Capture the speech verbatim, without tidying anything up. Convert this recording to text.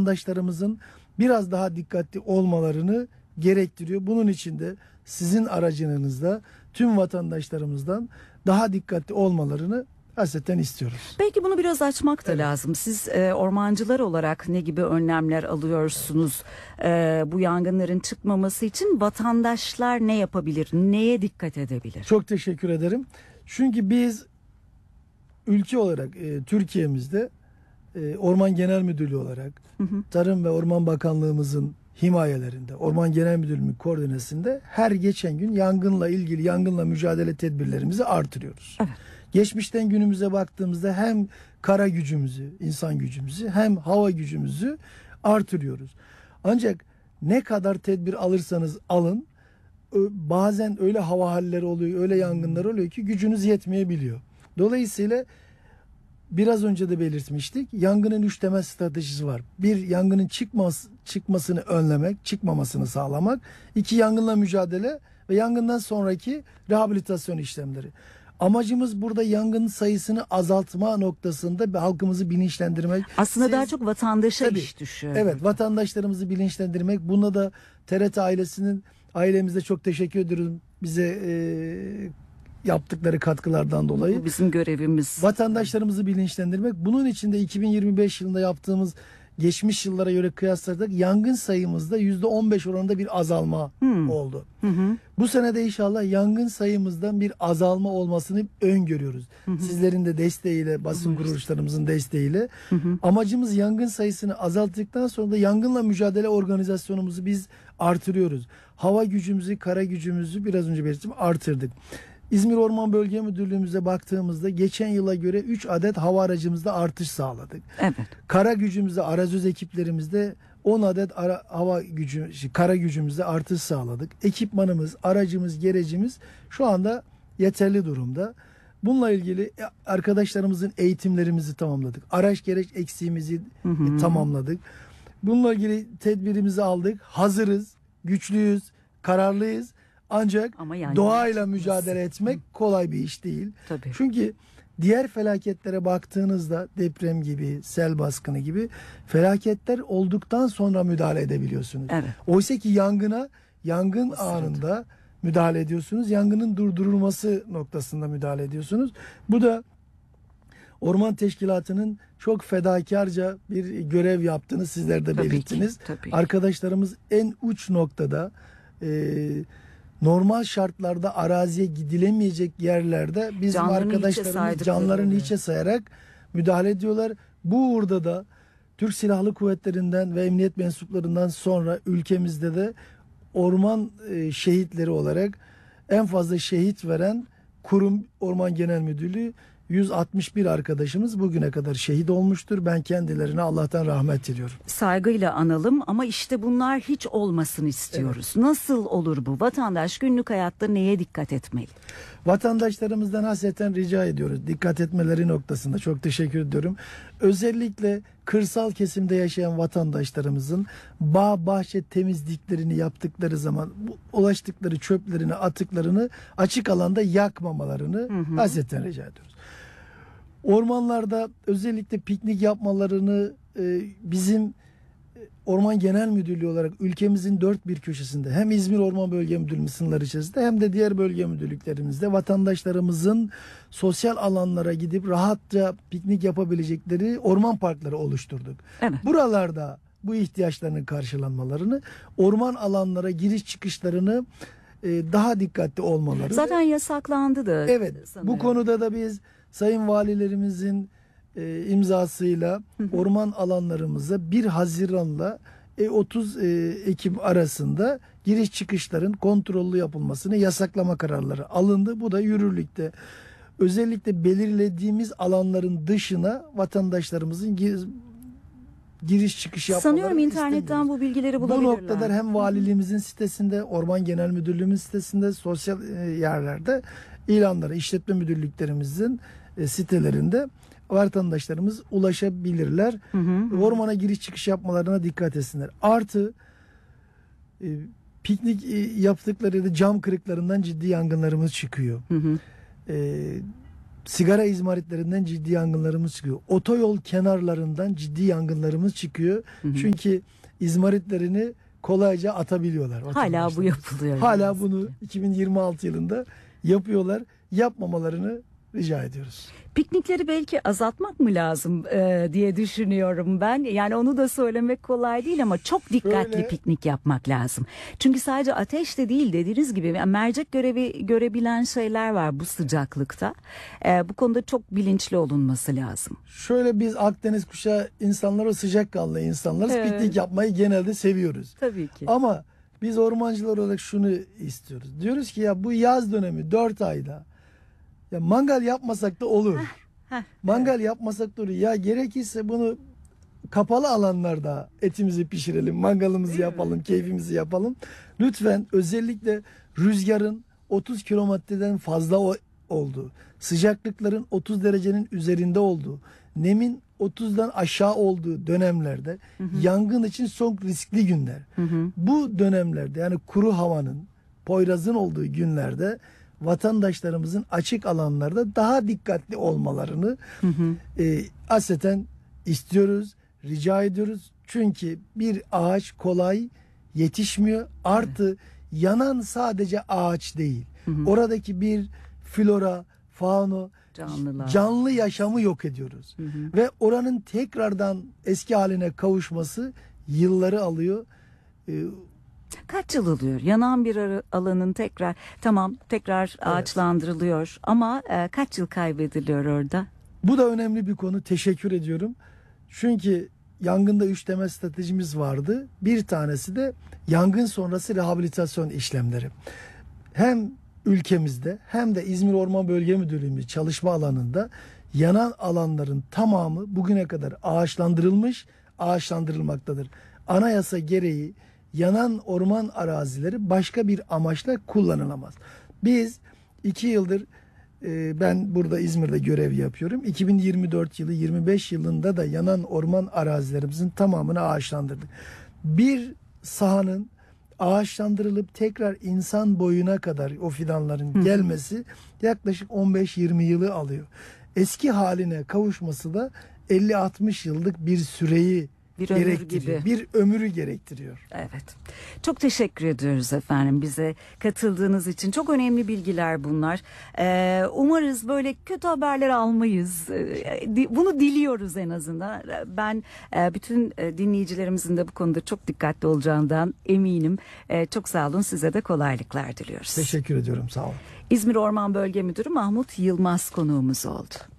vatandaşlarımızın biraz daha dikkatli olmalarını gerektiriyor. Bunun için de sizin aracınızda tüm vatandaşlarımızdan daha dikkatli olmalarını hasreten istiyoruz. Belki bunu biraz açmak da Evet. lazım. Siz e, ormancılar olarak ne gibi önlemler alıyorsunuz e, bu yangınların çıkmaması için? Vatandaşlar ne yapabilir? Neye dikkat edebilir? Çok teşekkür ederim. Çünkü biz ülke olarak e, Türkiye'mizde e, Orman Genel Müdürlüğü olarak Hı hı. Tarım ve Orman Bakanlığımızın himayelerinde, Orman Genel Müdürlüğü koordinesinde her geçen gün yangınla ilgili yangınla mücadele tedbirlerimizi artırıyoruz. Evet. Geçmişten günümüze baktığımızda hem kara gücümüzü, insan gücümüzü hem hava gücümüzü artırıyoruz. Ancak ne kadar tedbir alırsanız alın, bazen öyle hava halleri oluyor, öyle yangınlar oluyor ki gücünüz yetmeyebiliyor. Dolayısıyla biraz önce de belirtmiştik, yangının üç temel stratejisi var. Bir, yangının çıkmaz, çıkmasını önlemek, çıkmamasını sağlamak. İki, yangınla mücadele ve yangından sonraki rehabilitasyon işlemleri. Amacımız burada yangın sayısını azaltma noktasında halkımızı bilinçlendirmek. Aslında Siz, daha çok vatandaşa tabii, iş düşüyor. Evet, vatandaşlarımızı bilinçlendirmek. Buna da T R T ailesinin, ailemize çok teşekkür ediyorum. Bize e, yaptıkları katkılardan dolayı. Bu bizim görevimiz. Vatandaşlarımızı bilinçlendirmek. Bunun için de iki bin yirmi beş yılında yaptığımız geçmiş yıllara göre kıyasladık. Yangın sayımızda yüzde on beş oranında bir azalma Hmm. oldu. Hı hı. Bu sene de inşallah yangın sayımızdan bir azalma olmasını öngörüyoruz. Hı hı. Sizlerin de desteğiyle, basın kuruluşlarımızın desteğiyle. Hı hı. Amacımız yangın sayısını azalttıktan sonra da yangınla mücadele organizasyonumuzu biz artırıyoruz. Hava gücümüzü, kara gücümüzü biraz önce belirttim, artırdık. İzmir Orman Bölge Müdürlüğümüze baktığımızda geçen yıla göre üç adet hava aracımızda artış sağladık. Evet. Kara gücümüzde, arazöz ekiplerimizde on adet ara, hava gücü, kara gücümüzde artış sağladık. Ekipmanımız, aracımız, gerecimiz şu anda yeterli durumda. Bununla ilgili arkadaşlarımızın eğitimlerimizi tamamladık. Araç gereç eksiğimizi Hı hı. tamamladık. Bununla ilgili tedbirimizi aldık. Hazırız, güçlüyüz, kararlıyız. Ancak Ama yani doğayla mücadele etmek kolay bir iş değil. Tabii. Çünkü diğer felaketlere baktığınızda deprem gibi, sel baskını gibi felaketler olduktan sonra müdahale edebiliyorsunuz. Evet. Oysa ki yangına yangın anında müdahale ediyorsunuz. Yangının durdurulması noktasında müdahale ediyorsunuz. Bu da Orman Teşkilatı'nın çok fedakarca bir görev yaptığını sizler de Tabii belirttiniz. ki, tabii ki. Arkadaşlarımız en uç noktada e, normal şartlarda araziye gidilemeyecek yerlerde bizim Canlarını hiçe arkadaşlarımız saydıkları canlarını oluyor. hiçe sayarak müdahale ediyorlar. Bu uğurda da Türk Silahlı Kuvvetleri'nden ve emniyet mensuplarından sonra ülkemizde de orman e, şehitleri olarak en fazla şehit veren kurum Orman Genel Müdürlüğü. yüz altmış bir arkadaşımız bugüne kadar şehit olmuştur. Ben kendilerine Allah'tan rahmet diliyorum. Saygıyla analım ama işte bunlar hiç olmasın istiyoruz. Evet. Nasıl olur bu? Vatandaş günlük hayatta neye dikkat etmeli? Vatandaşlarımızdan hasreten rica ediyoruz. Dikkat etmeleri noktasında çok teşekkür ediyorum. Özellikle kırsal kesimde yaşayan vatandaşlarımızın bağ bahçe temizliklerini yaptıkları zaman bu ulaştıkları çöplerini, atıklarını açık alanda yakmamalarını hı hı. hasreten rica ediyoruz. Ormanlarda özellikle piknik yapmalarını e, bizim Orman Genel Müdürlüğü olarak ülkemizin dört bir köşesinde hem İzmir Orman Bölge Müdürlüğü sınırları içerisinde hem de diğer bölge müdürlüklerimizde vatandaşlarımızın sosyal alanlara gidip rahatça piknik yapabilecekleri orman parkları oluşturduk. Evet. Buralarda bu ihtiyaçlarının karşılanmalarını, orman alanlara giriş çıkışlarını e, daha dikkatli olmaları. Zaten yasaklandı da. Evet. Sanırım. Bu konuda da biz Sayın Valilerimizin e, imzasıyla orman alanlarımıza bir Haziran'la e, otuz e, Ekim arasında giriş çıkışların kontrollü yapılmasını yasaklama kararları alındı. Bu da yürürlükte. Özellikle belirlediğimiz alanların dışına vatandaşlarımızın gir, giriş çıkış yapmalarını Sanıyorum internetten bu bilgileri bulabilirler. Bu noktalar hem valiliğimizin sitesinde, Orman Genel Müdürlüğümüz sitesinde, sosyal yerlerde ilanları, işletme müdürlüklerimizin e, sitelerinde vatandaşlarımız ulaşabilirler. Hı hı. Ormana giriş çıkış yapmalarına dikkat etsinler. Artı e, piknik e, yaptıkları da cam kırıklarından ciddi yangınlarımız çıkıyor. Hı hı. E, sigara izmaritlerinden ciddi yangınlarımız çıkıyor. Otoyol kenarlarından ciddi yangınlarımız çıkıyor. Hı hı. Çünkü izmaritlerini kolayca atabiliyorlar. Hala bu yapılıyor. Hala bunu iki bin yirmi altı yılında yapıyorlar. Yapmamalarını rica ediyoruz. Piknikleri belki azaltmak mı lazım e, diye düşünüyorum ben. Yani onu da söylemek kolay değil ama çok dikkatli Şöyle, piknik yapmak lazım. Çünkü sadece ateş de değil, dediğiniz gibi yani mercek görevi görebilen şeyler var bu sıcaklıkta. E, bu konuda çok bilinçli olunması lazım. Şöyle, biz Akdeniz kuşağı insanlar, o sıcakkanlı insanlarız. Evet. Piknik yapmayı genelde seviyoruz. Tabii ki. Ama biz ormancılar olarak şunu istiyoruz. Diyoruz ki ya bu yaz dönemi dört ayda ya mangal yapmasak da olur. Heh, heh, mangal evet. yapmasak da olur. Ya gerekirse bunu kapalı alanlarda etimizi pişirelim, mangalımızı Değil yapalım, mi? keyfimizi yapalım. Lütfen, özellikle rüzgarın otuz kilometreden fazla olduğu, sıcaklıkların otuz derecenin üzerinde olduğu, nemin otuzdan aşağı olduğu dönemlerde hı hı. yangın için çok riskli günler. Hı hı. Bu dönemlerde, yani kuru havanın, poyrazın olduğu günlerde vatandaşlarımızın açık alanlarda daha dikkatli olmalarını hı hı. E, aseten istiyoruz, rica ediyoruz. Çünkü bir ağaç kolay yetişmiyor. Artı evet. yanan sadece ağaç değil. Hı hı. Oradaki bir flora, fauna, Canlılar. canlı yaşamı yok ediyoruz. Hı hı. Ve oranın tekrardan eski haline kavuşması yılları alıyor. Ee, Kaç yıl alıyor? Yanan bir alanın tekrar, tamam tekrar evet. ağaçlandırılıyor ama e, kaç yıl kaybediliyor orada? Bu da önemli bir konu. Teşekkür ediyorum. Çünkü yangında üç temel stratejimiz vardı. Bir tanesi de yangın sonrası rehabilitasyon işlemleri. Hem ülkemizde hem de İzmir Orman Bölge Müdürlüğümüz çalışma alanında yanan alanların tamamı bugüne kadar ağaçlandırılmış, ağaçlandırılmaktadır. Anayasa gereği yanan orman arazileri başka bir amaçla kullanılamaz. Biz iki yıldır e, ben burada İzmir'de görev yapıyorum. iki bin yirmi dört yılı yirmi beş yılında da yanan orman arazilerimizin tamamını ağaçlandırdık. Bir sahanın ağaçlandırılıp tekrar insan boyuna kadar o fidanların Hı. gelmesi yaklaşık on beş yirmi yılı alıyor. Eski haline kavuşması da elli altmış yıllık bir süreyi bir gerektiriyor. Gibi. Bir ömrü gerektiriyor. Evet. Çok teşekkür ediyoruz efendim bize katıldığınız için. Çok önemli bilgiler bunlar. Ee, umarız böyle kötü haberler almayız. Ee, bunu diliyoruz en azından. Ben e, bütün dinleyicilerimizin de bu konuda çok dikkatli olacağından eminim. Ee, çok sağ olun. Size de kolaylıklar diliyoruz. Teşekkür ediyorum. Sağ olun. İzmir Orman Bölge Müdürü Mahmut Yılmaz konuğumuz oldu.